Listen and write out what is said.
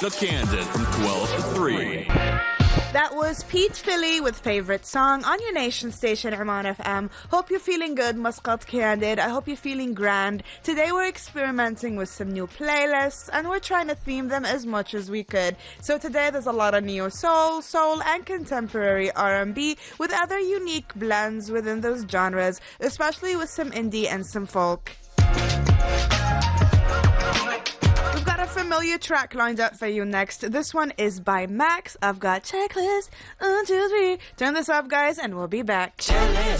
The Candid from 12 to 3. That was Pete Philly with Favorite Song on your nation station, Oman FM. Hope you're feeling good, Muscat Candid. I hope you're feeling grand. Today we're experimenting with some new playlists and we're trying to theme them as much as we could. So today there's a lot of neo soul, soul and contemporary R&B with other unique blends within those genres, especially with some indie and some folk. We've got a familiar track lined up for you next. This one is by Max. I've got Checklist 1, 2, 3. Turn this up, guys, and we'll be back. Checklist